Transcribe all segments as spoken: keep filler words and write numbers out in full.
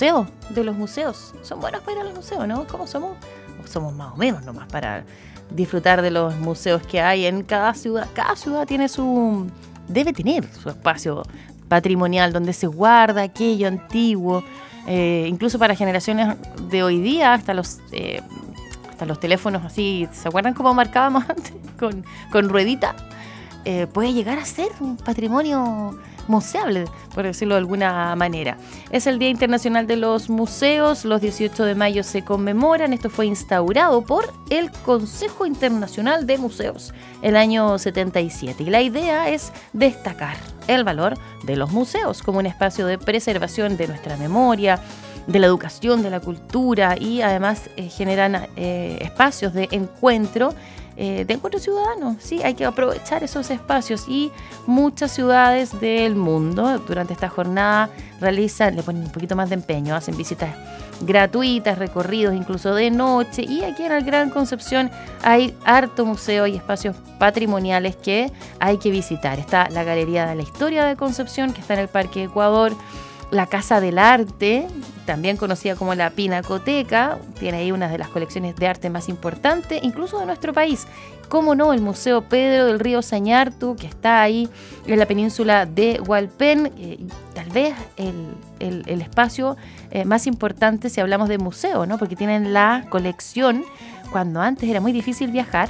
museo, de los museos. Son buenos para ir al museo, ¿no? ¿Cómo somos? O somos más o menos nomás para disfrutar de los museos que hay en cada ciudad. Cada ciudad tiene su... debe tener su espacio patrimonial donde se guarda aquello antiguo. Eh, incluso para generaciones de hoy día, hasta los... Eh, hasta los teléfonos así, ¿se acuerdan cómo marcábamos antes? Con, con ruedita. Eh, puede llegar a ser un patrimonio museable, por decirlo de alguna manera. Es el Día Internacional de los Museos, los dieciocho de mayo se conmemoran. Esto fue instaurado por el Consejo Internacional de Museos el año setenta y siete. Y la idea es destacar el valor de los museos como un espacio de preservación de nuestra memoria, de la educación, de la cultura, y además eh, generan eh, espacios de encuentro, eh, de encuentro ciudadano. Sí, hay que aprovechar esos espacios, y muchas ciudades del mundo durante esta jornada realizan, le ponen un poquito más de empeño, hacen visitas gratuitas, recorridos incluso de noche, y aquí en el Gran Concepción hay harto museo y espacios patrimoniales que hay que visitar. Está la Galería de la Historia de Concepción, que está en el Parque Ecuador, la Casa del Arte, también conocida como la Pinacoteca, tiene ahí una de las colecciones de arte más importantes, incluso de nuestro país. Cómo no, el Museo Pedro del Río Sañartu, que está ahí en la península de Hualpén, eh, tal vez el, el, el espacio eh, más importante si hablamos de museo, ¿no? Porque tienen la colección, cuando antes era muy difícil viajar,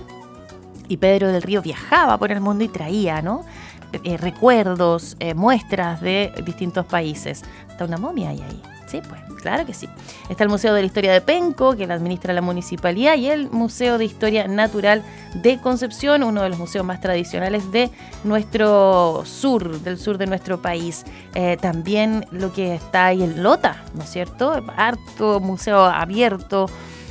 y Pedro del Río viajaba por el mundo y traía, ¿no? Eh, recuerdos, eh, muestras de distintos países. Está una momia ahí, ahí. Sí, pues, claro que sí. Está el Museo de la Historia de Penco, que la administra la municipalidad, y el Museo de Historia Natural de Concepción, uno de los museos más tradicionales de nuestro sur, del sur de nuestro país. Eh, también lo que está ahí en Lota, ¿no es cierto? Harto museo abierto,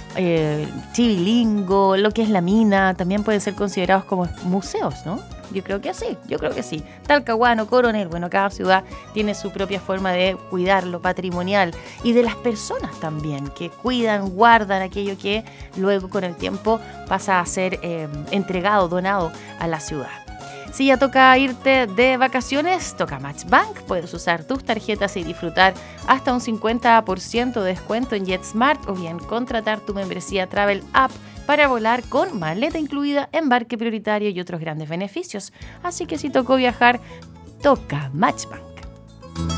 eh, chivilingo, lo que es la mina, también pueden ser considerados como museos, ¿no? Yo creo que sí, yo creo que sí. Talcahuano, Coronel, bueno, cada ciudad tiene su propia forma de cuidar lo patrimonial, y de las personas también, que cuidan, guardan aquello que luego con el tiempo pasa a ser eh, entregado, donado a la ciudad. Si ya toca irte de vacaciones, toca MatchBank. Puedes usar tus tarjetas y disfrutar hasta un cincuenta por ciento de descuento en JetSmart, o bien contratar tu membresía Travel App para volar con maleta incluida, embarque prioritario y otros grandes beneficios. Así que si tocó viajar, toca MatchBank.